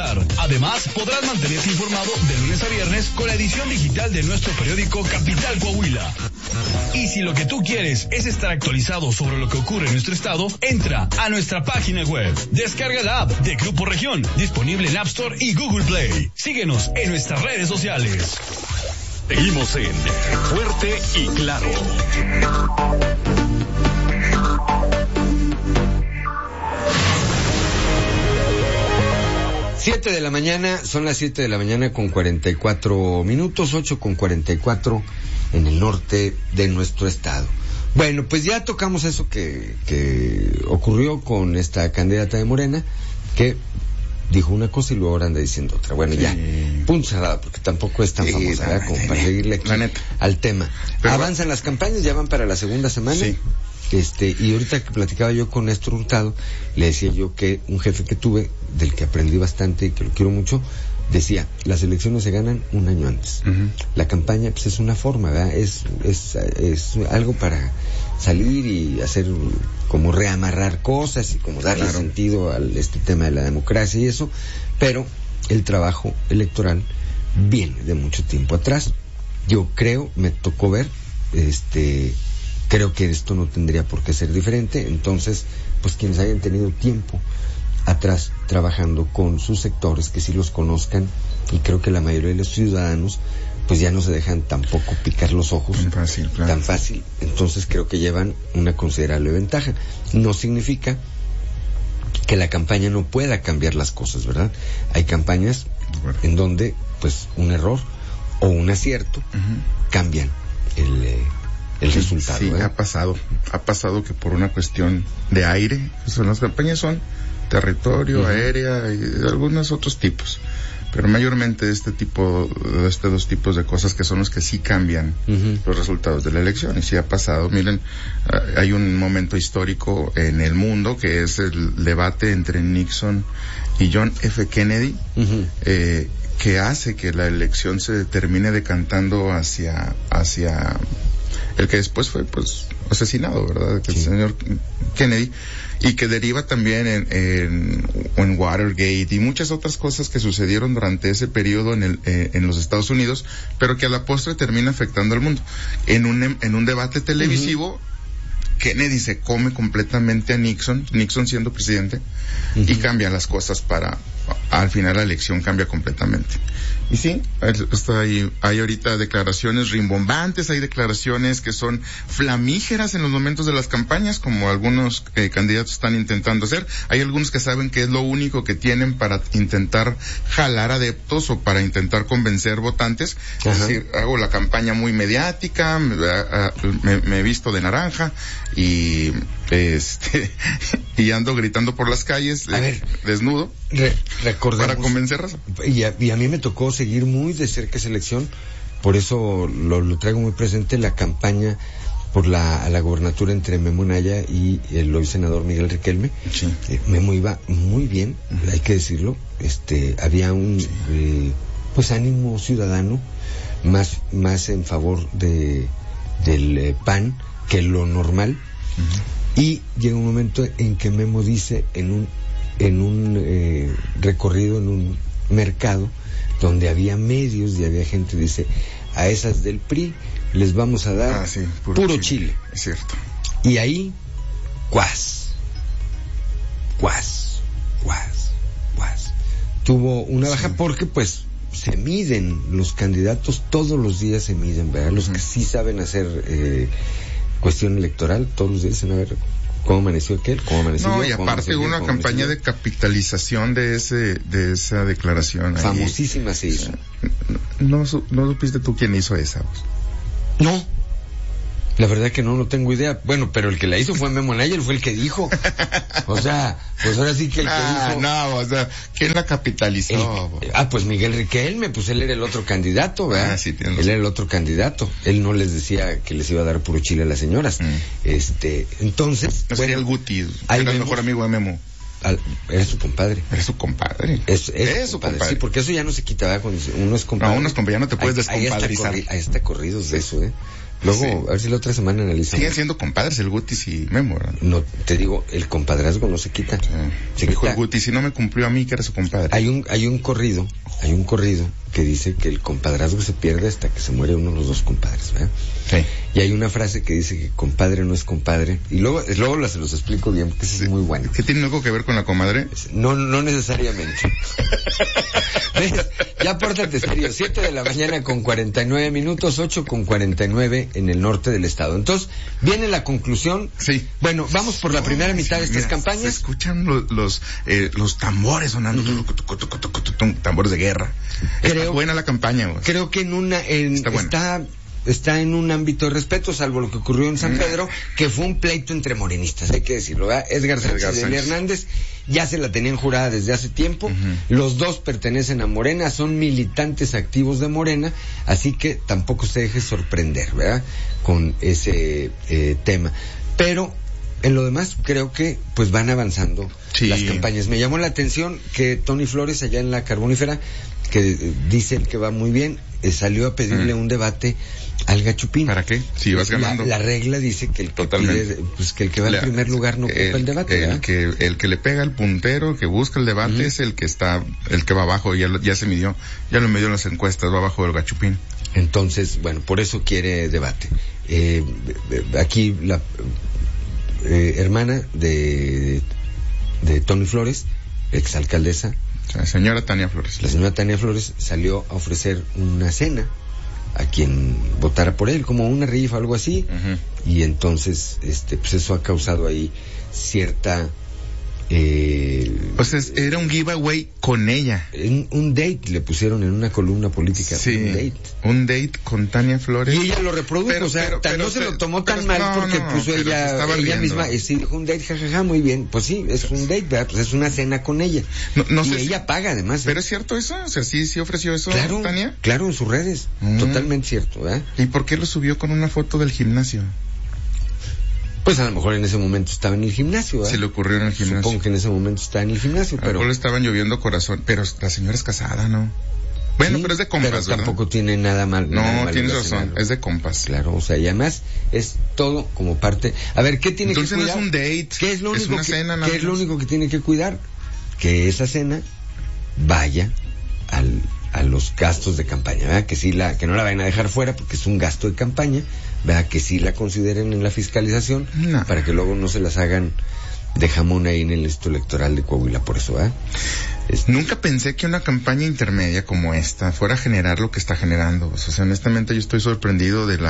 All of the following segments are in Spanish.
escuchar. Además, podrás mantenerte informado de lunes a viernes con la edición digital de nuestro periódico Capital Coahuila. Y si lo que tú quieres es estar actualizado sobre lo que ocurre en nuestro estado, entra a nuestra página web. Descarga la app de Grupo Región, disponible en App Store y Google Play. Síguenos en nuestras redes sociales. Seguimos en Fuerte y Claro. 7 de la mañana, son las 7 de la mañana con 44 minutos, 8:44 en el norte de nuestro estado. Bueno, pues ya tocamos eso que ocurrió con esta candidata de Morena, que dijo una cosa y luego ahora anda diciendo otra. Bueno, sí. Ya, punto cerrado, porque tampoco es tan famosa, ¿verdad? Como para seguirle aquí al tema. Pero avanzan las campañas, ya van para la segunda semana. Sí. Y ahorita que platicaba yo con Néstor Hurtado, le decía yo que un jefe que tuve, del que aprendí bastante y que lo quiero mucho, decía, las elecciones se ganan un año antes. Uh-huh. La campaña, pues es una forma, ¿verdad? Es algo para salir y hacer, como reamarrar cosas y como darle sentido a este tema de la democracia y eso, pero el trabajo electoral viene de mucho tiempo atrás. Yo creo, me tocó ver, creo que esto no tendría por qué ser diferente. Entonces, pues quienes hayan tenido tiempo atrás trabajando con sus sectores, que sí los conozcan, y creo que la mayoría de los ciudadanos pues ya no se dejan tampoco picar los ojos tan fácil. Entonces creo que llevan una considerable ventaja. No significa que la campaña no pueda cambiar las cosas, ¿verdad? Hay campañas en donde pues un error o un acierto cambian el resultado. Sí, ha pasado que por una cuestión de aire, pues las campañas son territorio, aérea y algunos otros tipos, pero mayormente estos dos tipos de cosas que son los que sí cambian los resultados de la elección. Y sí ha pasado. Miren, hay un momento histórico en el mundo que es el debate entre Nixon y John F. Kennedy, que hace que la elección se termine decantando hacia el que después fue pues asesinado, ¿verdad? El señor Kennedy, y que deriva también en Watergate y muchas otras cosas que sucedieron durante ese periodo en los Estados Unidos, pero que a la postre termina afectando al mundo. En un debate televisivo, Kennedy se come completamente a Nixon siendo presidente, y cambia las cosas al final la elección cambia completamente. Y sí, hay ahorita declaraciones rimbombantes, hay declaraciones que son flamígeras en los momentos de las campañas, como algunos candidatos están intentando hacer. Hay algunos que saben que es lo único que tienen para intentar jalar adeptos o para intentar convencer votantes. Es decir, hago la campaña muy mediática, me he visto de naranja y y ando gritando por las calles desnudo para convencer raza. Y a mí me tocó seguir muy de cerca esa elección, por eso lo traigo muy presente, la campaña por a la gobernatura entre Memo Anaya y el hoy senador Miguel Riquelme. Sí. Memo iba muy bien, hay que decirlo. Había un pues ánimo ciudadano más en favor del PAN que lo normal. Y llega un momento en que Memo dice en un recorrido, en un mercado donde había medios y había gente, dice, a esas del PRI les vamos a dar puro chile. Es cierto. Y ahí, cuas. Tuvo una baja porque pues se miden los candidatos, todos los días se miden, ¿verdad? Los que sí saben hacer cuestión electoral, todos los días dicen, a ver, ¿cómo amaneció aquel? ¿Cómo amaneció yo? No, y aparte hubo una campaña de capitalización de esa declaración. Famosísima se hizo. ¿No supiste tú quién hizo esa? No. La verdad que no tengo idea. Bueno, pero el que la hizo fue Memo Anaya, él fue el que dijo. O sea, pues ahora sí que el que dijo. No, o sea, ¿quién la capitalizó? Pues Miguel Riquelme, pues él era el otro candidato, ¿verdad? Sí, él era el otro candidato. Él no les decía que les iba a dar puro chile a las señoras. Entonces. No sería el Guti, era el mejor amigo de Memo. Era su compadre. Era su compadre. Es su compadre. Sí, porque eso ya no se quita, ¿verdad? Cuando uno es compadre. No, uno es compadre, ya no te puedes descompadrizar. Ahí está corridos de eso, Luego, Sí. a ver si la otra semana analizamos. Siguen siendo compadres el Gutis y Memo, ¿verdad? No, te digo, el compadrazgo no se quita. Se Dijo quita. el Gutis, si no me cumplió a mí, que era su compadre. Hay un corrido que dice que el compadrazgo se pierde hasta que se muere uno de los dos compadres, ¿verdad? Sí. Y hay una frase que dice que compadre no es compadre. Y luego se los explico bien, porque esa es muy buena. ¿Qué tiene algo que ver con la comadre? No necesariamente. ¿Ves? Ya pórtate serio. 7 de la mañana con 49 minutos, 8 con 49 en el norte del estado. Entonces, viene la conclusión. Sí. Bueno, vamos por la primera mitad de estas Mira, campañas. Se escuchan los tambores sonando, tambores de guerra. Está buena la campaña, güey. Creo que está en un ámbito de respeto, salvo lo que ocurrió en San Pedro, que fue un pleito entre morenistas, hay que decirlo, ¿verdad? Edgar Sánchez y Elia Hernández ya se la tenían jurada desde hace tiempo. Los dos pertenecen a Morena, son militantes activos de Morena, así que tampoco se deje sorprender, ¿verdad? Con ese tema. Pero en lo demás creo que pues van avanzando las campañas. Me llamó la atención que Tony Flores, allá en la Carbonífera, que dice que va muy bien, salió a pedirle un debate al Gachupín. ¿Para qué? Si vas ganando. La regla dice que el que pide, pues que el que va en primer lugar no ocupa el debate, ¿verdad? El que le pega al puntero, que busca el debate, es el que va abajo, ya se midió, ya lo midió en las encuestas, va abajo del Gachupín. Entonces, bueno, por eso quiere debate. Aquí la hermana de Tony Flores, exalcaldesa, La señora Tania Flores. La señora Tania Flores salió a ofrecer una cena a quien votara por él, como una rifa, algo así, y entonces, pues eso ha causado ahí cierta... pues era un giveaway con ella. Un date le pusieron en una columna política. Sí, un date con Tania Flores. Y ella lo reprodujo, no se lo tomó tan mal porque puso ella misma, dijo un date, jajaja, muy bien. Pues sí, es un date, ¿verdad? Pues es una cena con ella. Y ella paga además. Pero es cierto eso, o sea, sí ofreció eso, claro, Tania. Claro, en sus redes, totalmente cierto, ¿verdad? ¿Y por qué lo subió con una foto del gimnasio? Pues a lo mejor en ese momento estaba en el gimnasio, ¿verdad? Se le ocurrió en el gimnasio. Supongo que en ese momento estaba en el gimnasio, pero... A lo mejor le estaban lloviendo corazón, pero la señora es casada, ¿no? Bueno, sí, pero es de compas, pero ¿verdad? Tampoco tiene nada mal. No, nada mal tienes razón, es de compas. Claro, o sea, y además es todo como parte... A ver, ¿qué tiene Entonces que cuidar? Entonces no es un date, ¿Qué es lo único una cena, nada ¿qué es lo único que tiene que cuidar? Que esa cena vaya a los gastos de campaña, ¿verdad? Que no la vayan a dejar fuera porque es un gasto de campaña, ¿verdad? Que sí la consideren en la fiscalización, para que luego no se las hagan de jamón ahí en el Instituto Electoral de Coahuila, por eso, ¿verdad? Nunca pensé que una campaña intermedia como esta fuera a generar lo que está generando. O sea, honestamente yo estoy sorprendido de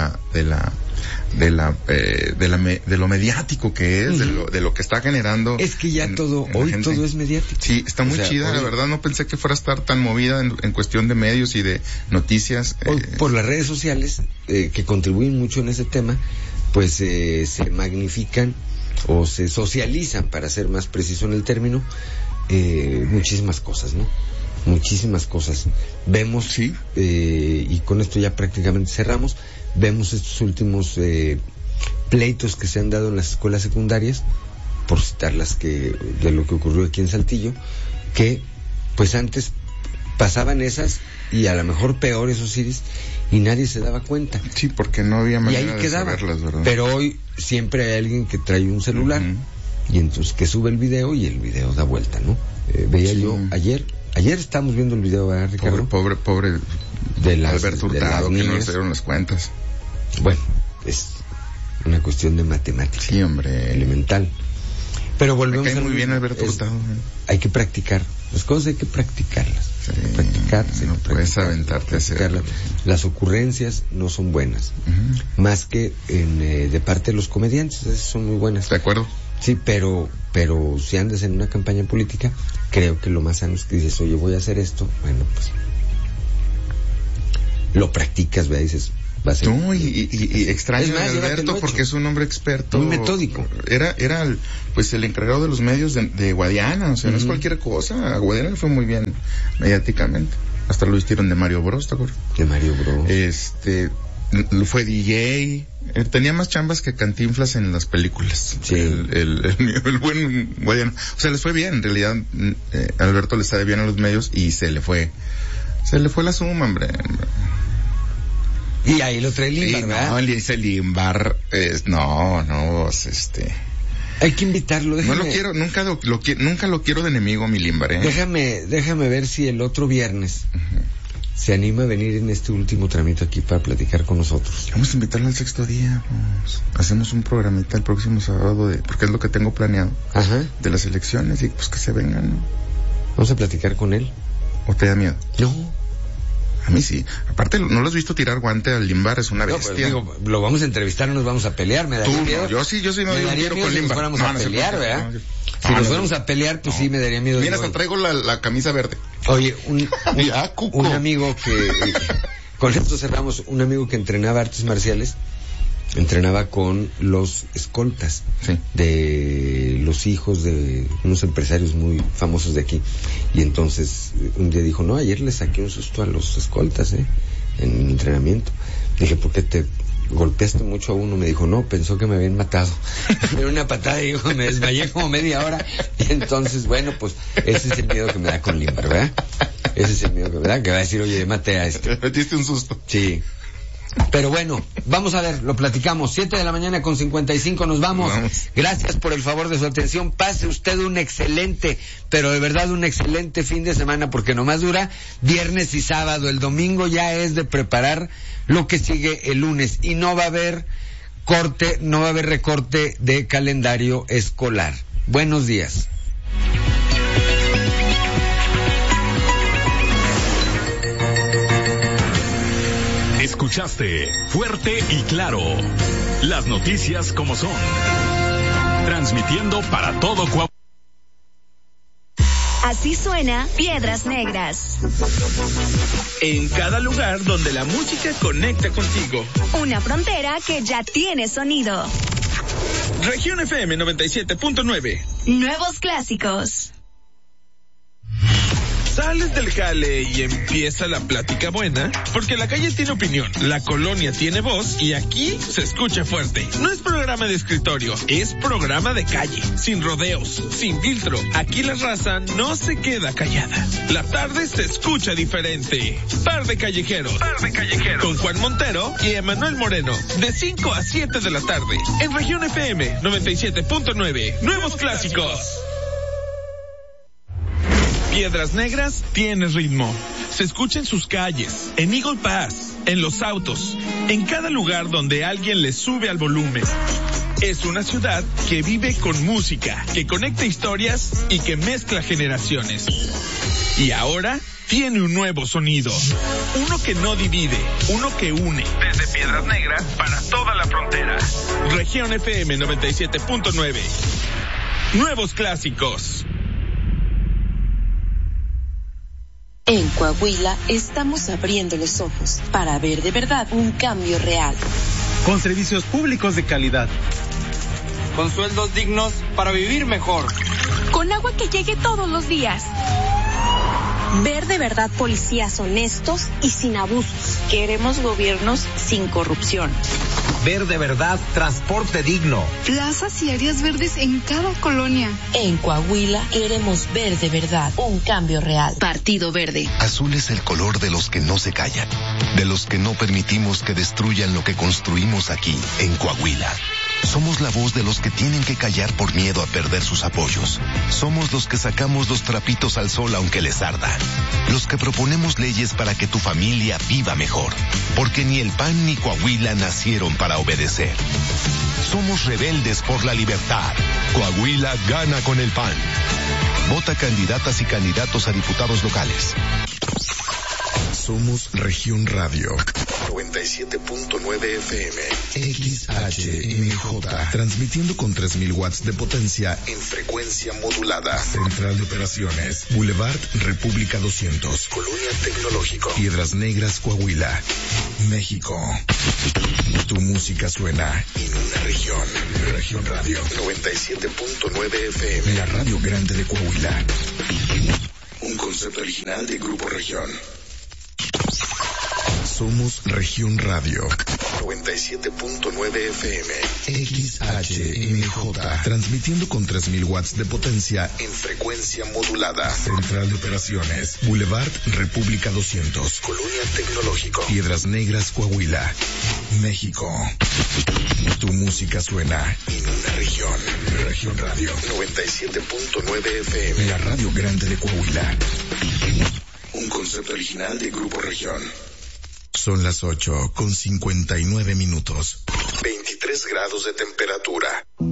lo mediático que es, de lo que está generando. Es que ya todo es mediático. Sí, está muy chida, la verdad. No pensé que fuera a estar tan movida en cuestión de medios y de noticias. Hoy, por las redes sociales, que contribuyen mucho en ese tema, pues se magnifican o se socializan, para ser más preciso en el término, muchísimas cosas, ¿no? Muchísimas cosas. Vemos, y con esto ya prácticamente cerramos, vemos estos últimos pleitos que se han dado en las escuelas secundarias, por citar de lo que ocurrió aquí en Saltillo, que pues antes pasaban esas, y a lo mejor peores, Osiris, y nadie se daba cuenta. Sí, porque no había manera de saberlas, ¿verdad? Pero hoy siempre hay alguien que trae un celular, y entonces que sube el video y el video da vuelta, ¿no? Veía yo ayer estábamos viendo el video, ¿verdad, Ricardo? Pobre de Alberto Hurtado, que no le dieron las cuentas. Bueno, es una cuestión de matemática. Sí, hombre. Elemental. Pero volvemos a muy bien Alberto Hurtado. Hay que practicar. Las cosas hay que practicarlas. Sí, no puedes aventarte a hacerlas. Las ocurrencias no son buenas. Más que de parte de los comediantes, esas son muy buenas. De acuerdo. Sí, pero si andas en una campaña política, creo que lo más sano es que dices, oye, voy a hacer esto. Bueno, pues lo practicas, ¿verdad? Dices, va a ser. No, y extraño a Alberto porque es un hombre experto. Muy metódico. Era el encargado de los medios de Guadiana, o sea, no es cualquier cosa. A Guadiana le fue muy bien mediáticamente. Hasta lo vistieron de Mario Bros, ¿te acuerdas? De Mario Bros. Fue DJ, tenía más chambas que Cantinflas en las películas. Sí. El buen Guadiana. O sea, les fue bien, en realidad. Alberto le sabe bien a los medios y se le fue la suma, hombre. Y ahí lo trae Limbar, ¿verdad? No, dice Limbar, no, hay que invitarlo. No lo quiero, nunca lo quiero de enemigo, mi Limbar, Déjame ver si el otro viernes se anima a venir en este último tramito aquí para platicar con nosotros. Vamos a invitarlo al sexto día, pues. Hacemos un programita el próximo sábado porque es lo que tengo planeado. Ajá. De las elecciones y pues que se vengan, ¿no? Vamos a platicar con él. ¿O te da miedo? No. A mí sí. Aparte, ¿no lo has visto tirar guante al Limbar? Es una bestia. No, pero lo vamos a entrevistar, no nos vamos a pelear, me daría miedo. Yo sí me daría miedo con si Limbar. nos fuéramos a pelear, ¿verdad? Si nos fuéramos a pelear, pues sí me daría miedo. Mira, hasta traigo la camisa verde. Oye, un amigo que, con esto cerramos, un amigo que entrenaba artes marciales, entrenaba con los escoltas de los hijos de unos empresarios muy famosos de aquí. Y entonces un día dijo, no, ayer le saqué un susto a los escoltas, en entrenamiento. Dije, ¿por qué te golpeaste mucho a uno? Me dijo, no, pensó que me habían matado. Me dio una patada y dijo, me desmayé como media hora. Y entonces, bueno, pues ese es el miedo que me da con Limbar, ¿verdad? Ese es el miedo que me da, que va a decir, oye, maté a este. Te metiste un susto. Sí. Pero bueno, vamos a ver, lo platicamos. 7:55 a.m, nos vamos. Gracias por el favor de su atención. Pase usted un excelente, pero de verdad un excelente fin de semana, porque nomás dura viernes y sábado. El domingo ya es de preparar lo que sigue el lunes. Y no va a haber recorte de calendario escolar. Buenos días. Escuchaste Fuerte y Claro. Las noticias como son. Transmitiendo para todo Coahuila. Así suena Piedras Negras. En cada lugar donde la música conecta contigo. Una frontera que ya tiene sonido. Región FM 97.9. Nuevos clásicos. Sales del jale y empieza la plática buena, porque la calle tiene opinión, la colonia tiene voz y aquí se escucha fuerte. No es programa de escritorio, es programa de calle, sin rodeos, sin filtro. Aquí la raza no se queda callada. La tarde se escucha diferente. Par de callejeros. Con Juan Montero y Emanuel Moreno, de 5 a 7 de la tarde, en Región FM 97.9. Nuevos clásicos. Piedras Negras tiene ritmo. Se escucha en sus calles, en Eagle Pass, en los autos, en cada lugar donde alguien le sube al volumen. Es una ciudad que vive con música, que conecta historias y que mezcla generaciones. Y ahora tiene un nuevo sonido. Uno que no divide, uno que une. Desde Piedras Negras para toda la frontera. Región FM 97.9. Nuevos clásicos. En Coahuila estamos abriendo los ojos para ver de verdad un cambio real. Con servicios públicos de calidad. Con sueldos dignos para vivir mejor. Con agua que llegue todos los días. Ver de verdad policías honestos y sin abusos. Queremos gobiernos sin corrupción. Ver de verdad transporte digno. Plazas y áreas verdes en cada colonia. En Coahuila queremos ver de verdad un cambio real. Partido Verde. Azul es el color de los que no se callan, de los que no permitimos que destruyan lo que construimos aquí, en Coahuila. Somos la voz de los que tienen que callar por miedo a perder sus apoyos. Somos los que sacamos los trapitos al sol aunque les arda. Los que proponemos leyes para que tu familia viva mejor. Porque ni el PAN ni Coahuila nacieron para obedecer. Somos rebeldes por la libertad. Coahuila gana con el PAN. Vota candidatas y candidatos a diputados locales. Somos Región Radio 97.9 FM XHMJ, transmitiendo con 3000 watts de potencia en frecuencia modulada. Central de Operaciones, Boulevard República 200, Colonia Tecnológico, Piedras Negras, Coahuila, México. Tu música suena en una región. Región Radio 97.9 FM, la radio grande de Coahuila. Un concepto original de Grupo Región. Somos Región Radio. 97.9 FM. XHMJ. Transmitiendo con 3000 watts de potencia en frecuencia modulada. Central de Operaciones. Boulevard República 200. Colonia Tecnológico. Piedras Negras, Coahuila, México. Tu música suena en una región. Región Radio 97.9 FM. La radio grande de Coahuila. Un concepto original de Grupo Región. Son las 8:59. 23 grados de temperatura.